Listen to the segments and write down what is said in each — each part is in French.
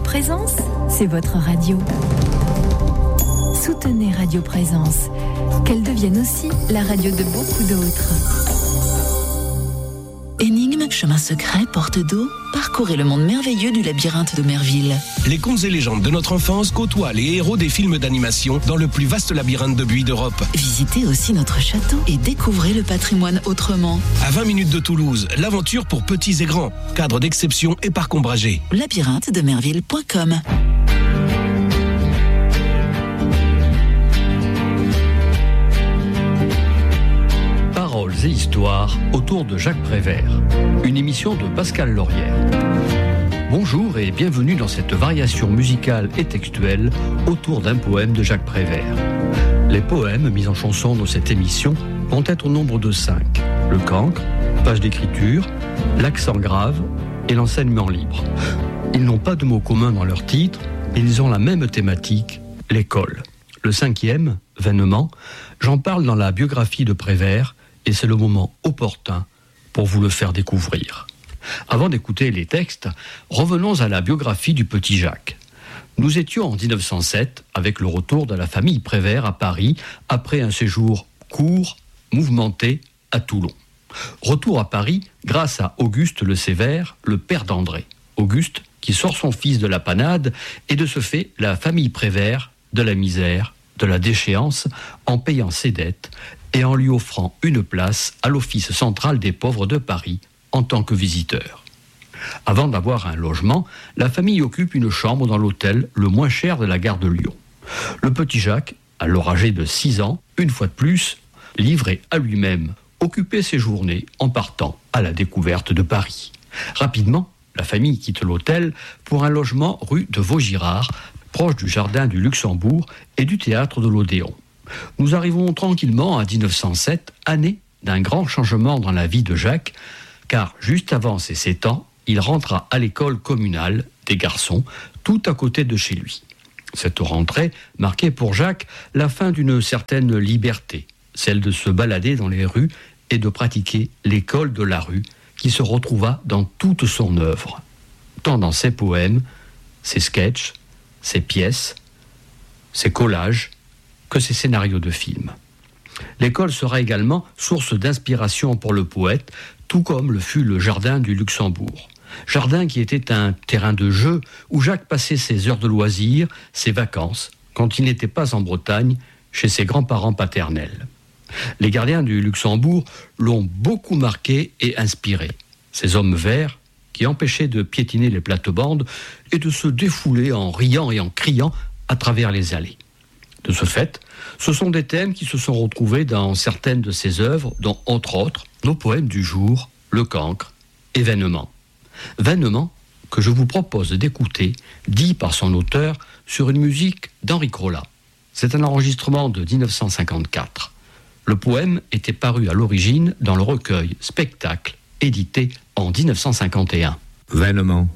Présence, c'est votre radio. Soutenez Radio Présence, qu'elle devienne aussi la radio de beaucoup d'autres. Énigmes, chemins secrets, portes d'eau, parcourez le monde merveilleux du labyrinthe de Merville. Les contes et légendes de notre enfance côtoient les héros des films d'animation dans le plus vaste labyrinthe de buis d'Europe. Visitez aussi notre château et découvrez le patrimoine autrement. À 20 minutes de Toulouse, l'aventure pour petits et grands. Cadre d'exception et parc ombragé. labyrinthe-de-merville.com. Paroles et histoires autour de Jacques Prévert. Une émission de Pascal Laurière. Bonjour et bienvenue dans cette variation musicale et textuelle autour d'un poème de Jacques Prévert. Les poèmes mis en chanson dans cette émission vont être au nombre de 5. Le cancre, page d'écriture, l'accent grave et l'enseignement libre. Ils n'ont pas de mots communs dans leur titre, mais ils ont la même thématique, l'école. Le 5e, vainement, j'en parle dans la biographie de Prévert et c'est le moment opportun pour vous le faire découvrir. Avant d'écouter les textes, revenons à la biographie du petit Jacques. Nous étions en 1907 avec le retour de la famille Prévert à Paris après un séjour court, mouvementé à Toulon. Retour à Paris grâce à Auguste le Sévère, le père d'André. Auguste qui sort son fils de la panade et de ce fait la famille Prévert de la misère, de la déchéance en payant ses dettes et en lui offrant une place à l'Office central des pauvres de Paris en tant que visiteur. Avant d'avoir un logement, la famille occupe une chambre dans l'hôtel le moins cher de la gare de Lyon. Le petit Jacques, alors âgé de 6 ans, une fois de plus, livré à lui-même, occupait ses journées en partant à la découverte de Paris. Rapidement, la famille quitte l'hôtel pour un logement rue de Vaugirard, proche du jardin du Luxembourg et du théâtre de l'Odéon. Nous arrivons tranquillement à 1907, année d'un grand changement dans la vie de Jacques, car juste avant ses 7 ans, il rentra à l'école communale des garçons, tout à côté de chez lui. Cette rentrée marquait pour Jacques la fin d'une certaine liberté, celle de se balader dans les rues et de pratiquer l'école de la rue, qui se retrouva dans toute son œuvre, tant dans ses poèmes, ses sketchs, ses pièces, ses collages, que ses scénarios de films. L'école sera également source d'inspiration pour le poète, tout comme le fut le jardin du Luxembourg. Jardin qui était un terrain de jeu où Jacques passait ses heures de loisirs, ses vacances, quand il n'était pas en Bretagne, chez ses grands-parents paternels. Les gardiens du Luxembourg l'ont beaucoup marqué et inspiré. Ces hommes verts qui empêchaient de piétiner les plates-bandes et de se défouler en riant et en criant à travers les allées. De ce fait, ce sont des thèmes qui se sont retrouvés dans certaines de ses œuvres, dont, entre autres, nos poèmes du jour, Le cancre et Vainement. Vainement, que je vous propose d'écouter, dit par son auteur, sur une musique d'Henri Crolla. C'est un enregistrement de 1954. Le poème était paru à l'origine dans le recueil Spectacle, édité en 1951. Vainement.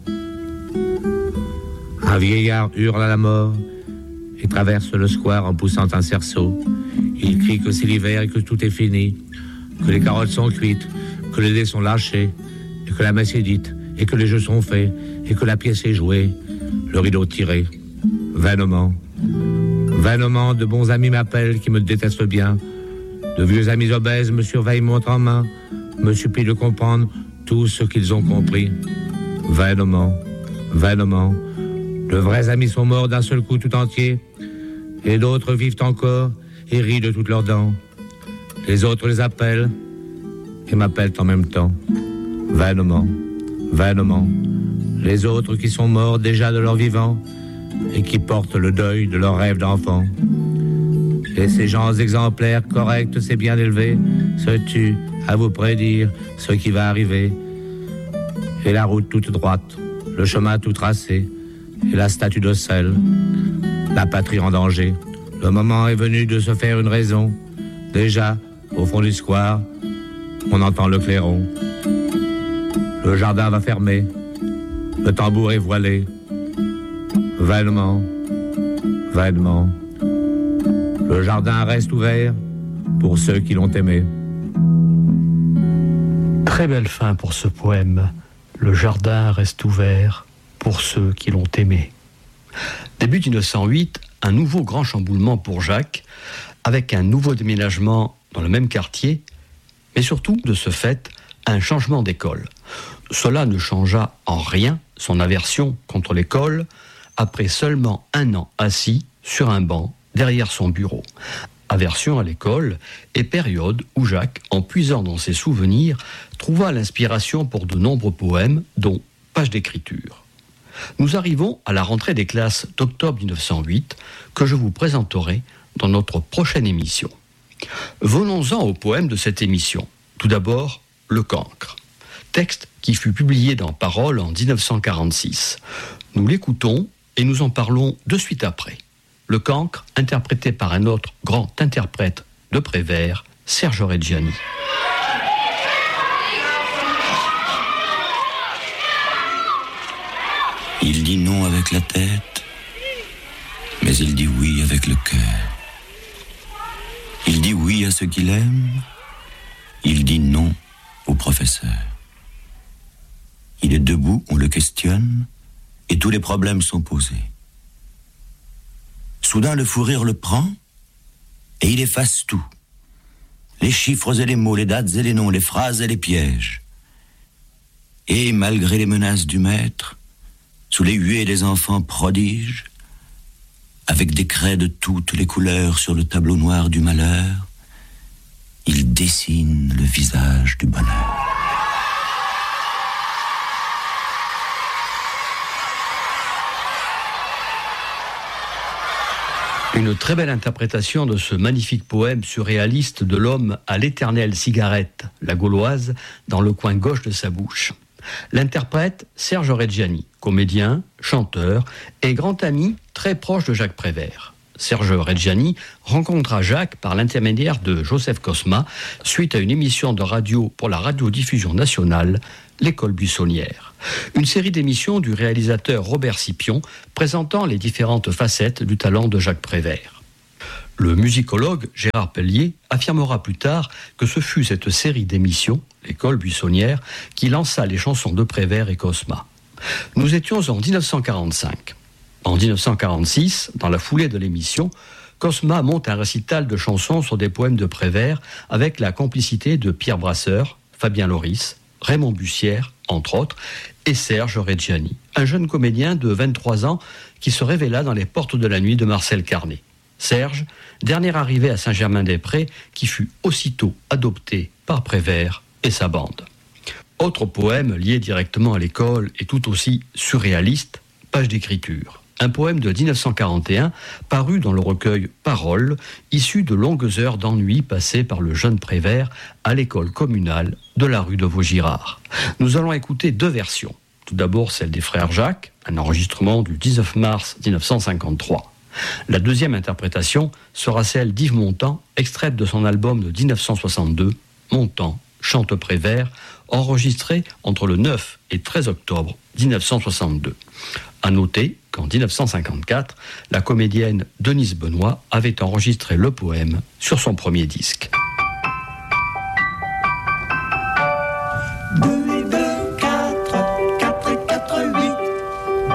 Un vieillard hurle à la mort et traverse le square en poussant un cerceau. Il crie que c'est l'hiver et que tout est fini, que les carottes sont cuites, que les dés sont lâchés, et que la messe est dite, et que les jeux sont faits, et que la pièce est jouée, le rideau tiré. Vainement. Vainement, de bons amis m'appellent qui me détestent bien. De vieux amis obèses me surveillent montre en main, me supplient de comprendre tout ce qu'ils ont compris. Vainement. Vainement. De vrais amis sont morts d'un seul coup tout entier, et d'autres vivent encore et rient de toutes leurs dents. Les autres les appellent et m'appellent en même temps. Vainement, vainement. Les autres qui sont morts déjà de leur vivant et qui portent le deuil de leurs rêves d'enfant. Et ces gens exemplaires, corrects, c'est bien élevé, se tuent à vous prédire ce qui va arriver. Et la route toute droite, le chemin tout tracé, et la statue de sel, la patrie en danger. Le moment est venu de se faire une raison. Déjà, au fond du square, on entend le clairon. Le jardin va fermer, le tambour est voilé. Vainement, vainement, le jardin reste ouvert pour ceux qui l'ont aimé. Très belle fin pour ce poème. Le jardin reste ouvert pour ceux qui l'ont aimé. Début 1908, un nouveau grand chamboulement pour Jacques, avec un nouveau déménagement dans le même quartier, mais surtout, de ce fait, un changement d'école. Cela ne changea en rien son aversion contre l'école, après seulement 1 an assis sur un banc derrière son bureau. Aversion à l'école et période où Jacques, en puisant dans ses souvenirs, trouva l'inspiration pour de nombreux poèmes, dont Pages d'écriture. Nous arrivons à la rentrée des classes d'octobre 1908, que je vous présenterai dans notre prochaine émission. Venons-en aux poèmes de cette émission. Tout d'abord, Le Cancre, texte qui fut publié dans Paroles en 1946. Nous l'écoutons et nous en parlons de suite après. Le Cancre, interprété par un autre grand interprète de Prévert, Serge Reggiani. Il dit non avec la tête, mais il dit oui avec le cœur. Il dit oui à ce qu'il aime, il dit non au professeur. Il est debout, on le questionne, et tous les problèmes sont posés. Soudain, le fou rire le prend, et il efface tout. Les chiffres et les mots, les dates et les noms, les phrases et les pièges. Et malgré les menaces du maître, sous les huées des enfants prodiges, avec des craies de toutes les couleurs sur le tableau noir du malheur, il dessine le visage du bonheur. Une très belle interprétation de ce magnifique poème surréaliste de l'homme à l'éternelle cigarette, la gauloise, dans le coin gauche de sa bouche. L'interprète Serge Reggiani, comédien, chanteur et grand ami très proche de Jacques Prévert. Serge Reggiani rencontra Jacques par l'intermédiaire de Joseph Cosma suite à une émission de radio pour la radiodiffusion nationale, L'École Buissonnière. Une série d'émissions du réalisateur Robert Scipion présentant les différentes facettes du talent de Jacques Prévert. Le musicologue Gérard Pellier affirmera plus tard que ce fut cette série d'émissions, L'École Buissonnière, qui lança les chansons de Prévert et Cosma. Nous étions en 1945. En 1946, dans la foulée de l'émission, Cosma monte un récital de chansons sur des poèmes de Prévert avec la complicité de Pierre Brasseur, Fabien Loris, Raymond Bussière, entre autres, et Serge Reggiani, un jeune comédien de 23 ans qui se révéla dans Les Portes de la Nuit de Marcel Carné. Serge, dernier arrivé à Saint-Germain-des-Prés, qui fut aussitôt adopté par Prévert et sa bande. Autre poème lié directement à l'école et tout aussi surréaliste, Pages d'écriture. Un poème de 1941 paru dans le recueil Paroles, issu de longues heures d'ennui passées par le jeune Prévert à l'école communale de la rue de Vaugirard. Nous allons écouter 2 versions. Tout d'abord celle des frères Jacques, un enregistrement du 19 mars 1953. La deuxième interprétation sera celle d'Yves Montand, extraite de son album de 1962, Montand chante Prévert, enregistré entre le 9 et 13 octobre 1962. À noter qu'en 1954, la comédienne Denise Benoît avait enregistré le poème sur son premier disque.